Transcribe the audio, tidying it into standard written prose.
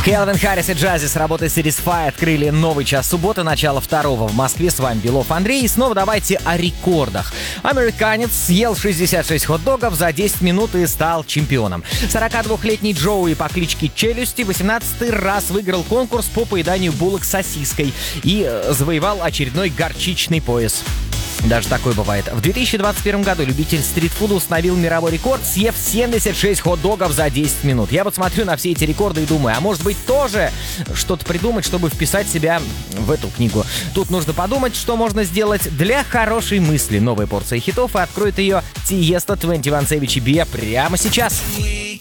Кэлвин Харрис и Джази с работой Satisfy открыли новый час субботы, начало второго в Москве. С вами Белов Андрей. И снова давайте о рекордах. Американец съел 66 хот-догов за 10 минут и стал чемпионом. 42-летний Джоуи по кличке Челюсти 18-й раз выиграл конкурс по поеданию булок с сосиской и завоевал очередной горчичный пояс. Даже такое бывает. В 2021 году любитель стритфуда установил мировой рекорд, съев 76 хот-догов за 10 минут. Я вот смотрю на все эти рекорды и думаю, а может быть тоже что-то придумать, чтобы вписать себя в эту книгу. Тут нужно подумать, что можно сделать для хорошей мысли. Новая порция хитов, и откроет ее Тиеста, 21 Savage и Bia прямо сейчас.